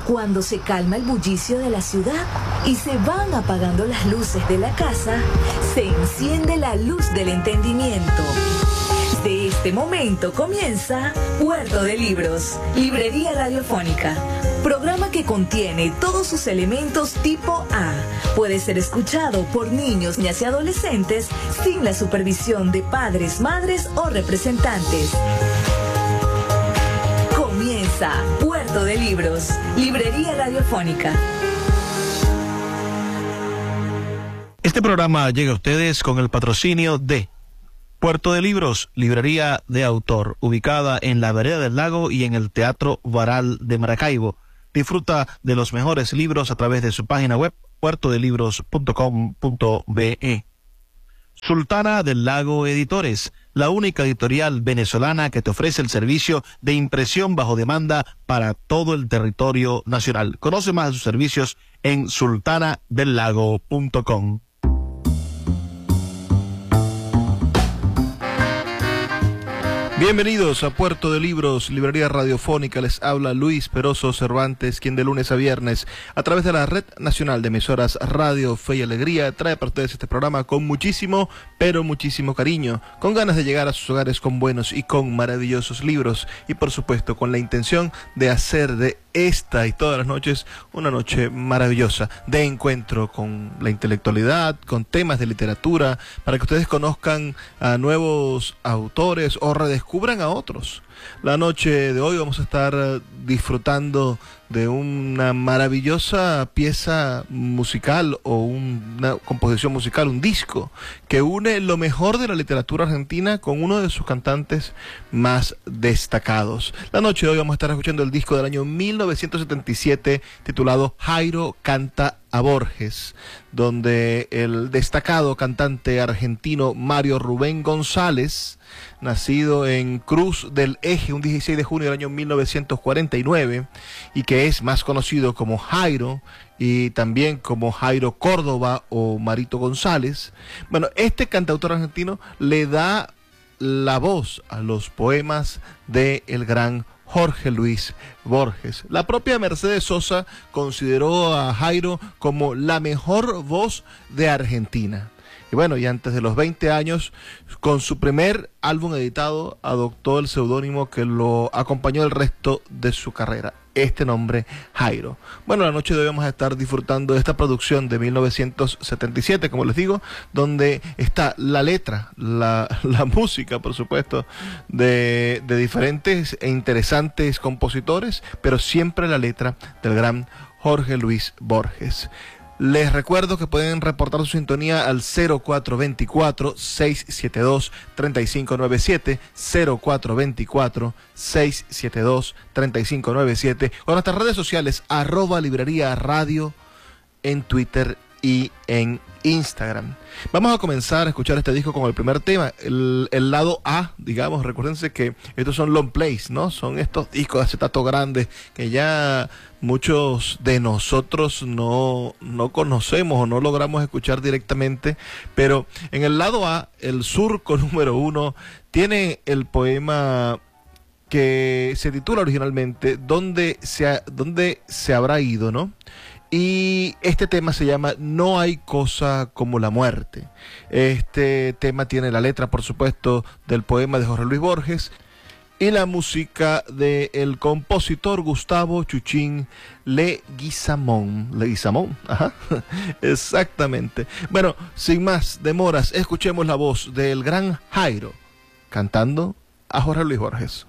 Cuando se calma el bullicio de la ciudad y se van apagando las luces de la casa, se enciende la luz del entendimiento. De este momento comienza Puerto de Libros, Librería Radiofónica. Programa que contiene todos sus elementos tipo A. Puede ser escuchado por niños, niñas y adolescentes sin la supervisión de padres, madres o representantes. Comienza Puerto de Libros, Librería Radiofónica. Este programa llega a ustedes con el patrocinio de Puerto de Libros, librería de autor, ubicada en la Vereda del Lago y en el Teatro Varal de Maracaibo. Disfruta de los mejores libros a través de su página web, puertodelibros.com.be. Sultana del Lago Editores, la única editorial venezolana que te ofrece el servicio de impresión bajo demanda para todo el territorio nacional. Conoce más de sus servicios en sultanadelago.com. Bienvenidos a Puerto de Libros, Librería Radiofónica. Les habla Luis Peroso Cervantes, quien de lunes a viernes, a través de la Red Nacional de Emisoras Radio Fe y Alegría, trae para ustedes este programa con muchísimo, pero muchísimo cariño, con ganas de llegar a sus hogares con buenos y con maravillosos libros, y por supuesto con la intención de hacer de esta y todas las noches una noche maravillosa de encuentro con la intelectualidad, con temas de literatura, para que ustedes conozcan a nuevos autores o redescubran a otros. La noche de hoy vamos a estar disfrutando de una maravillosa pieza musical o una composición musical, un disco que une lo mejor de la literatura argentina con uno de sus cantantes más destacados. La noche de hoy vamos a estar escuchando el disco del año 1977 titulado Jairo canta a Borges, donde el destacado cantante argentino Mario Rubén González, nacido en Cruz del Eje un 16 de junio del año 1949 y que es más conocido como Jairo y también como Jairo Córdoba o Marito González. Bueno, este cantautor argentino le da la voz a los poemas de el gran Jorge Luis Borges. La propia Mercedes Sosa consideró a Jairo como la mejor voz de Argentina. Y bueno, y antes de los 20 años, con su primer álbum editado, adoptó el seudónimo que lo acompañó el resto de su carrera. Este nombre, Jairo. Bueno, la noche de hoy vamos a estar disfrutando de esta producción de 1977, como les digo, donde está la letra, la música, por supuesto, de diferentes e interesantes compositores, pero siempre la letra del gran Jorge Luis Borges. Les recuerdo que pueden reportar su sintonía al 0424-672-3597, 0424-672-3597, con nuestras redes sociales, @librería radio en Twitter y en Instagram. Vamos a comenzar a escuchar este disco con el primer tema, el lado A, digamos. Recuérdense que estos son long plays, ¿no? Son estos discos de acetato grandes que ya muchos de nosotros no conocemos o no logramos escuchar directamente, pero en el lado A, el surco número 1, tiene el poema que se titula originalmente ¿Dónde se habrá ido?, ¿no? Y este tema se llama No hay cosa como la muerte. Este tema tiene la letra, por supuesto, del poema de Jorge Luis Borges y la música del compositor Gustavo Chuchín Leguizamón. Leguizamón, ajá, exactamente. Bueno, sin más demoras, escuchemos la voz del gran Jairo cantando a Jorge Luis Borges.